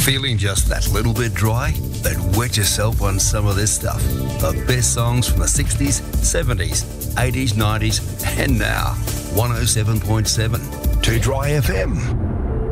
Feeling just that little bit dry? Then wet yourself on some of this stuff. The best songs from the 60s, 70s, 80s, 90s, and now. 107.7. 2 Dry FM.